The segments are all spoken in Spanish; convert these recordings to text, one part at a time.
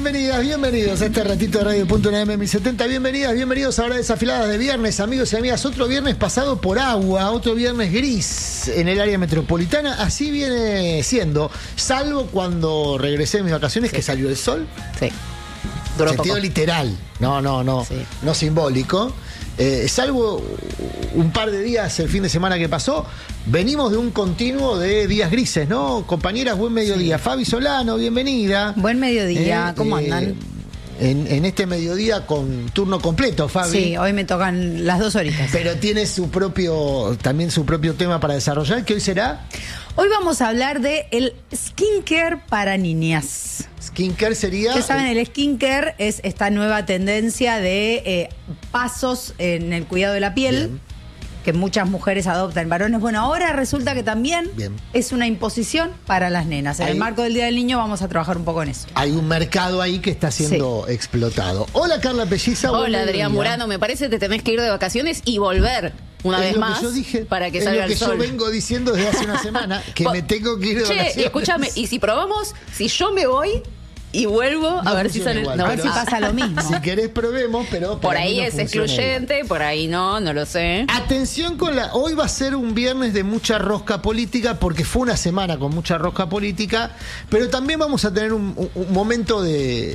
bienvenidas, bienvenidos a este ratito de Radio.1M 1070. Bienvenidas, bienvenidos a Horas Desafiladas de viernes, amigos y amigas. Otro viernes pasado por agua, otro viernes gris en el área metropolitana. Así viene siendo, salvo cuando regresé de mis vacaciones, que salió el sol. Sí. En sentido literal, no simbólico. Salvo un par de días el fin de semana que pasó, venimos de un continuo de días grises, ¿no? Compañeras, buen mediodía. Sí. Fabi Solano, bienvenida. Buen mediodía, ¿cómo andan? En este mediodía con turno completo, Fabi. Sí, hoy me tocan las 2 horitas. Pero tiene también su propio tema para desarrollar, que hoy será... Hoy vamos a hablar de el skincare para niñas. Skincare sería... Ustedes saben, el skincare es esta nueva tendencia de pasos en el cuidado de la piel. Bien. Que muchas mujeres adoptan, varones. Bueno, ahora resulta que también es una imposición para las nenas. En el marco del Día del Niño vamos a trabajar un poco en eso. Hay un mercado ahí que está siendo explotado. Hola, Carla Pelliza. Hola, Adrián Murano. Me parece que te tenés que ir de vacaciones y volver una vez más que yo dije, para que salga el sol. Es lo que yo vengo diciendo desde hace una semana, que me tengo que ir de vacaciones. Escúchame, y si probamos, si yo me voy... y vuelvo a ver si sale. A ver si pasa lo mismo. Si querés probemos, pero por ahí es excluyente, igual. Por ahí no lo sé. Atención hoy va a ser un viernes de mucha rosca política, porque fue una semana con mucha rosca política, pero también vamos a tener un momento de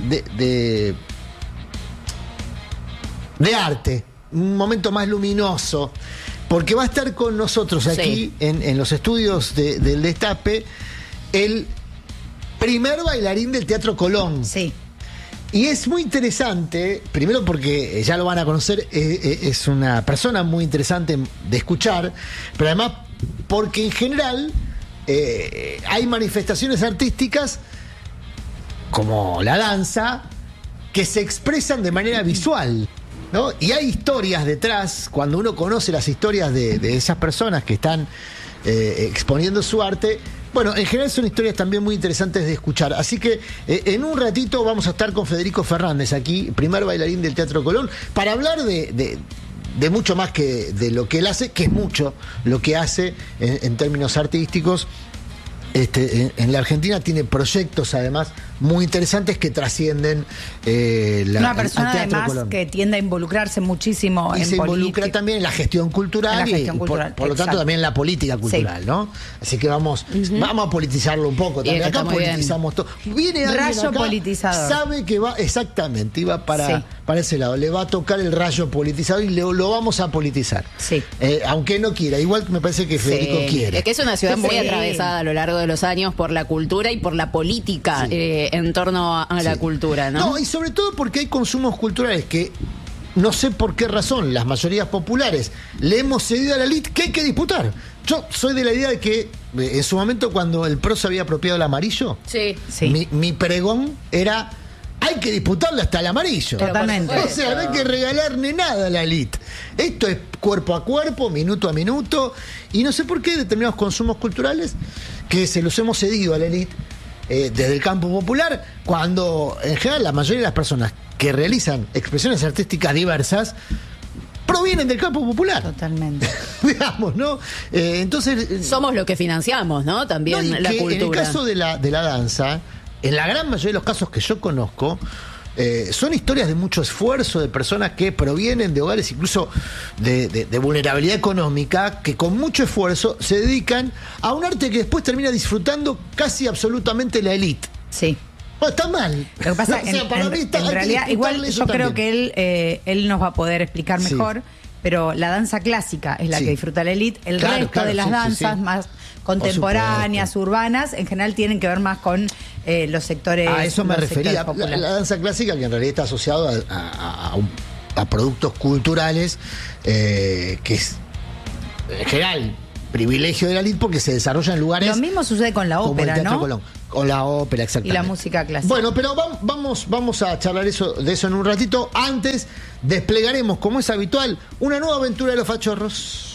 arte, un momento más luminoso, porque va a estar con nosotros aquí en los estudios del Destape el primer bailarín del Teatro Colón. Sí. Y es muy interesante, primero porque ya lo van a conocer, es una persona muy interesante de escuchar, pero además porque en general hay manifestaciones artísticas como la danza que se expresan de manera visual, ¿no? Y hay historias detrás. Cuando uno conoce las historias de esas personas que están exponiendo su arte, bueno, en general son historias también muy interesantes de escuchar. Así que en un ratito vamos a estar con Federico Fernández aquí, primer bailarín del Teatro Colón, para hablar de mucho más que de lo que él hace, que es mucho lo que hace en términos artísticos. En la Argentina tiene proyectos además muy interesantes que trascienden una persona además Colón, que tiende a involucrarse muchísimo y se involucra también en la gestión cultural, por lo tanto también en la política cultural, ¿no? Así que vamos a politizarlo un poco también. Acá politizamos todo. Viene rayo acá, politizador. Sabe que va exactamente, iba para ese lado, le va a tocar el rayo politizador y lo vamos a politizar. Sí. Aunque no quiera, igual me parece que Federico quiere. Es que es una ciudad muy atravesada a lo largo de los años por la cultura y por la política en torno a la cultura, ¿no? No, y sobre todo porque hay consumos culturales que no sé por qué razón las mayorías populares le hemos cedido a la elite que hay que disputar. Yo soy de la idea de que en su momento, cuando el PRO se había apropiado el amarillo, mi pregón era: hay que disputarle hasta el amarillo. Totalmente. O sea, no hay que regalarle nada a la elite. Esto es cuerpo a cuerpo, minuto a minuto. Y no sé por qué determinados consumos culturales que se los hemos cedido a la elite desde el campo popular, cuando en general la mayoría de las personas que realizan expresiones artísticas diversas provienen del campo popular. Totalmente. Digamos, ¿no? Entonces... somos lo que financiamos, ¿no? También la cultura. En el caso de la danza, en la gran mayoría de los casos que yo conozco, son historias de mucho esfuerzo, de personas que provienen de hogares incluso de vulnerabilidad económica, que con mucho esfuerzo se dedican a un arte que después termina disfrutando casi absolutamente la élite. Sí. No, está mal. Lo que pasa es que en realidad, igual yo creo que él nos va a poder explicar mejor, pero la danza clásica es la que disfruta la élite. El resto de las danzas más contemporáneas, urbanas, en general tienen que ver más con los sectores. A eso me refería. La danza clásica, que en realidad está asociado a productos culturales, que es en general privilegio de la élite porque se desarrolla en lugares. Lo mismo sucede con la ópera, ¿no? Colón. Con la ópera, exactamente. Y la música clásica. Bueno, pero vamos a charlar de eso en un ratito. Antes, desplegaremos, como es habitual, una nueva aventura de los fachorros.